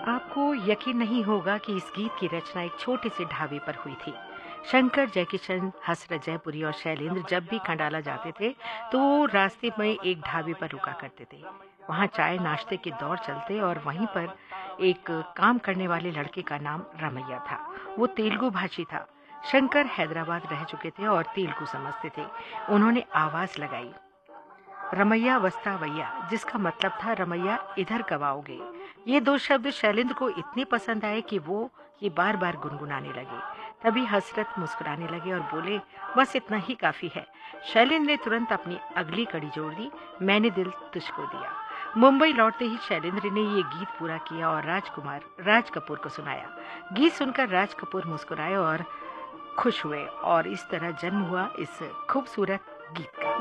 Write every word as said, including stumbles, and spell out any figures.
आपको यकीन नहीं होगा कि इस गीत की रचना एक छोटे से ढाबे पर हुई थी। शंकर, जयकिशन, हसरत जयपुरी और शैलेंद्र जब भी खंडाला जाते थे तो वो रास्ते में एक ढाबे पर रुका करते थे। वहाँ चाय नाश्ते के दौर चलते और वहीं पर एक काम करने वाले लड़के का नाम रमैया था। वो तेलुगु भाषी था। शंकर हैदराबाद रह चुके थे और तेलुगु समझते थे। उन्होंने आवाज लगाई, रमैया वस्तावैया, जिसका मतलब था रमैया इधर कब आओगे। ये दो शब्द शैलेंद्र को इतने पसंद आए कि वो ये बार बार गुनगुनाने लगे। तभी हसरत मुस्कुराने लगे और बोले, बस इतना ही काफी है। शैलेंद्र ने तुरंत अपनी अगली कड़ी जोड़ दी, मैंने दिल तुझको दिया। मुंबई लौटते ही शैलेंद्र ने ये गीत पूरा किया और राजकुमार राज कपूर को सुनाया। गीत सुनकर राज कपूर मुस्कुराए और खुश हुए और इस तरह जन्म हुआ इस खूबसूरत गीत का।